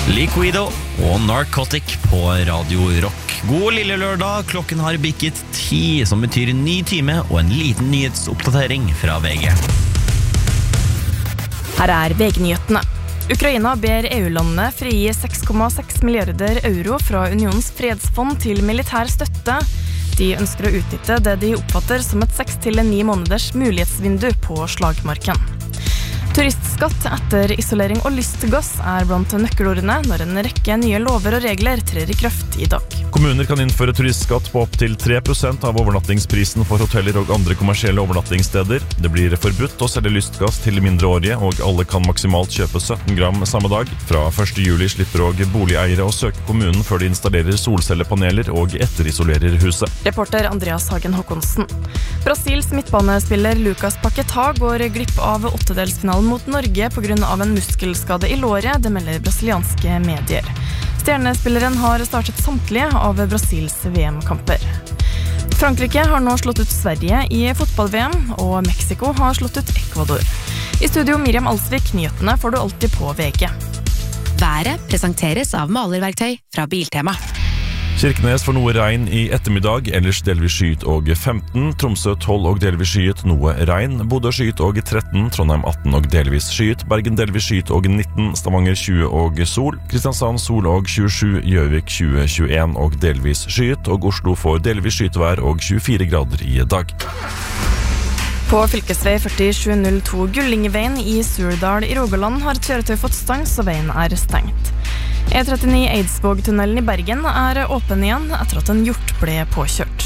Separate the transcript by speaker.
Speaker 1: Liquido og Narcotic på Radio Rock. God lille lørdag, klokken har bikket 10, som betyr en ny time og en liten nyhetsoppdatering fra VG.
Speaker 2: Her er VG-nyhetene. Ukraina ber EU-landene frigi 6,6 milliarder euro fra unionens fredsfond til militær støtte. De ønsker å utnytte det de oppfatter som et 6 til 9 måneders mulighetsvindu på slagmarken. Turistskatt etter isolering og lystgass er blant nøkkelordene når en rekke nye lover og regler trer i kraft i dag.
Speaker 3: Kommuner kan innføre turistskatt på opp til 3% av overnattingsprisen for hoteller og andre kommersielle overnattingssteder. Det blir forbudt å selge lystgass til mindreårige, og alle kan maksimalt kjøpe 17 gram samme dag. Fra 1. juli slipper også boligeiere å søke kommunen før de installerer solcellepaneler og etterisolerer huset.
Speaker 2: Reporter Andreas Hagen Håkonsen. Brasils midtbanespiller Lucas Paquetá går glipp av åttedelsfinalen mot Norge på grunn av en muskelskade i låret, det melder brasilianske medier. Stjernespilleren har startet samtlige av Brasils VM-kamper. Frankrike har nå slått ut Sverige i fotball-VM, og Mexico har slått ut Ecuador. I studio Miriam Alsvik, nyhetene får du alltid på VG.
Speaker 4: Været presenteres av malerverktøy fra Biltema.
Speaker 3: Kirkenes får noe regn i ettermiddag, ellers delvis skyet og 15, Tromsø 12 og delvis skyet, noe regn, Bodø skyet og 13, Trondheim 18 og delvis skyet, Bergen delvis skyet og 19, Stavanger 20 og sol, Kristiansand sol og 27, Gjøvik 20-21 og delvis skyet, og Oslo får delvis skyetevær og 24 grader i dag.
Speaker 2: På fylkesvei 4702 Gullingveien i Surdal i Rogaland har et kjøretøy fått stans, og veien er stengt. E39 Eidsvågtunnelen i Bergen er åpen igjen etter at en hjort ble påkjørt.